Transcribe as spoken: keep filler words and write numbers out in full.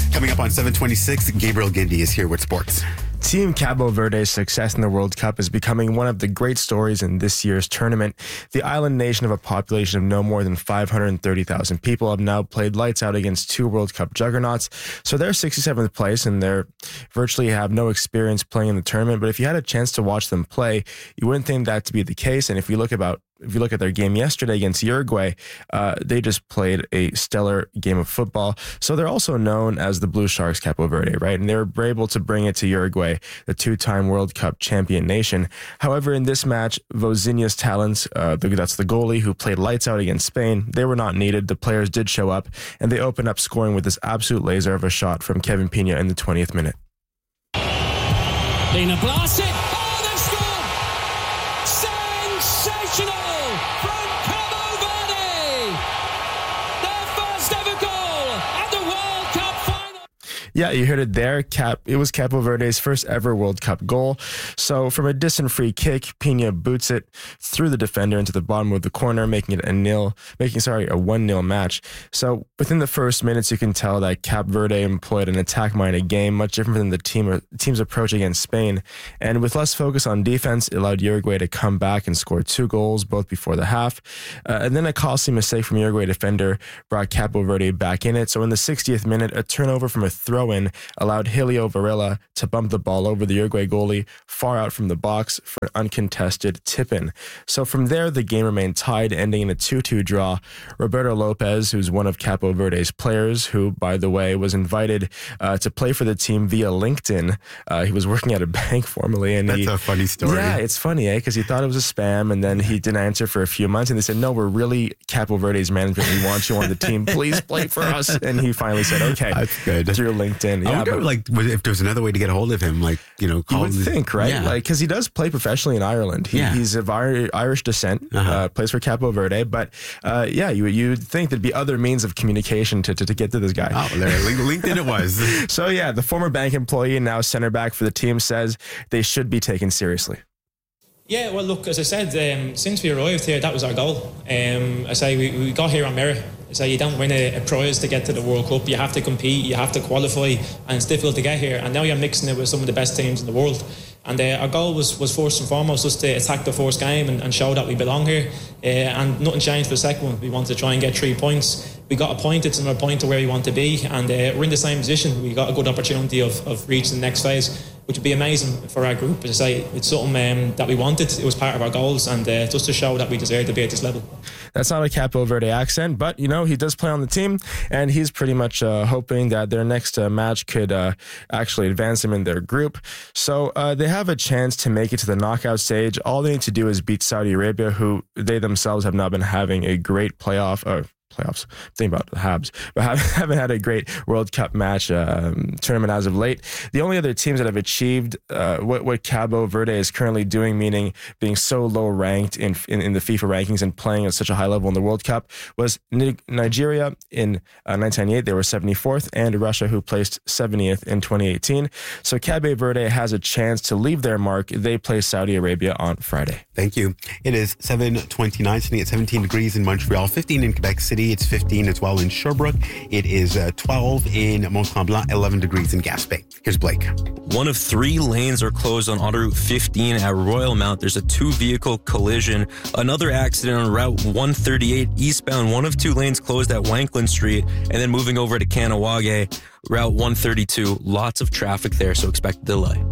Coming up on seven twenty-six, Gabriel Gindi is here with sports. Team Cabo Verde's success in the World Cup is becoming one of the great stories in this year's tournament. The island nation of a population of no more than five hundred thirty thousand people have now played lights out against two World Cup juggernauts. So they're sixty-seventh place and they're virtually have no experience playing in the tournament. But if you had a chance to watch them play, you wouldn't think that to be the case. And if you look about If you look at their game yesterday against Uruguay, uh, they just played a stellar game of football. So they're also known as the Blue Sharks Cabo Verde, right? And they were able to bring it to Uruguay, the two-time World Cup champion nation. However, in this match, Vozinha's talents, uh, that's the goalie who played lights out against Spain, they were not needed. The players did show up, and they opened up scoring with this absolute laser of a shot from Kevin Pina in the twentieth minute. Pina blasts it. Oh, they've scored! Sensational! From Cabo Verde! Their first ever goal at the World Cup final! Yeah, you heard it there. Cap. It was Cabo Verde's first ever World Cup goal. So from a distant free kick, Pina boots it through the defender into the bottom of the corner, making it a nil, making sorry a one nil match. So within the first minutes, you can tell that Cap Verde employed an attack-minded game, much different than the team team's approach against Spain. And with less focus on defense, it allowed Uruguay to come back and score two goals, both before the half. Uh, and then a costly mistake from Uruguay defender brought Cabo Verde back in it. So in the sixtieth minute, a turnover from a throw-in allowed Helio Varela to bump the ball over the Uruguay goalie far out from the box for an uncontested tip-in. So from there, the game remained tied, ending in a two two draw. Roberto Lopez, who's one of Cabo Verde's players, who, by the way, was invited uh, to play for the team via LinkedIn. Uh, he was working at a bank formerly. And That's he, a funny story. Yeah, it's funny, eh? Because he thought it was a spam, and then he didn't answer for a few months, and they said, no, we're really Cabo Verde's management. We want you on the team. Please play for us. And he finally said, okay. That's good. Through LinkedIn. I Yeah, wonder, but like, if there was another way to get a hold of him, like, you know, call you would him. think, right? Yeah. Like, because he does play professionally in Ireland. He, Yeah. He's of Ir- Irish descent, Uh-huh. uh, plays for Cabo Verde. But uh, yeah, you you'd think there'd be other means of communication to, to, to get to this guy. Oh, there, LinkedIn it was. So yeah, the former bank employee and now center back for the team says they should be taken seriously. Yeah, well, look, as I said, um, since we arrived here, that was our goal. Um, I say we, we got here on merit. I say you don't win a, a prize to get to the World Cup. You have to compete, you have to qualify, and it's difficult to get here. And now you're mixing it with some of the best teams in the world. And uh, our goal was, was first and foremost just to attack the first game and, and show that we belong here. Uh, and nothing changed for the second one. We wanted to try and get three points. We got a point, it's another point to where we want to be, and uh, we're in the same position. We got a good opportunity of, of reaching the next phase, which would be amazing for our group. As I say, it's something um, that we wanted. It was part of our goals, and uh, just to show that we deserve to be at this level. That's not a Cabo Verde accent, but, you know, he does play on the team, and he's pretty much uh, hoping that their next uh, match could uh, actually advance them in their group. So uh, they have a chance to make it to the knockout stage. All they need to do is beat Saudi Arabia, who they themselves have not been having a great playoff uh, playoffs. Think about the Habs, but haven't had a great World Cup match um, tournament as of late. The only other teams that have achieved uh, what, what Cabo Verde is currently doing, meaning being so low ranked in, in in the FIFA rankings and playing at such a high level in the World Cup, was Nigeria in uh, nineteen ninety-eight. They were seventy-fourth, and Russia, who placed seventieth in twenty eighteen. So Cabo Verde has a chance to leave their mark. They play Saudi Arabia on Friday. Thank you. It is seven twenty-nine, sitting at seventeen degrees in Montreal, fifteen in Quebec City. It's fifteen as well in Sherbrooke. It is uh, twelve in Mont-Tremblant, eleven degrees in Gaspé. Here's Blake. One of three lanes are closed on Autoroute fifteen at Royal Mount. There's a two-vehicle collision. Another accident on Route one thirty-eight eastbound. One of two lanes closed at Wankland Street. And then moving over to Kanawage, Route one thirty-two. Lots of traffic there, so expect a delay.